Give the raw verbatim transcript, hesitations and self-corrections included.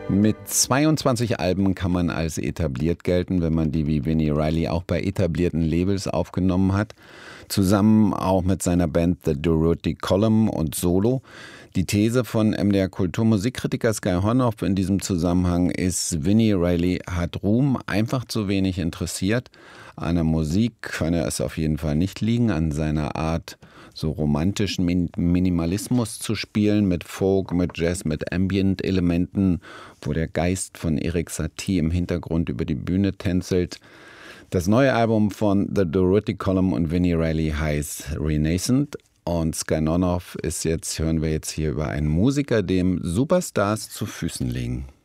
Mit zweiundzwanzig Alben kann man als etabliert gelten, wenn man die wie Vini Reilly auch bei etablierten Labels aufgenommen hat. Zusammen auch mit seiner Band The Dorothy Column und Solo. Die These von M D R Kulturmusikkritiker Sky Hornoff in diesem Zusammenhang ist, Vini Reilly hat Ruhm einfach zu wenig interessiert. An der Musik könne es auf jeden Fall nicht liegen, an seiner Art, so romantischen Min- Minimalismus zu spielen, mit Folk, mit Jazz, mit Ambient-Elementen, wo der Geist von Erik Satie im Hintergrund über die Bühne tänzelt. Das neue Album von The Dorothy Column und Vini Reilly heißt Renascent. Und Sky Hornoff ist jetzt, hören wir jetzt hier über einen Musiker, dem Superstars zu Füßen liegen.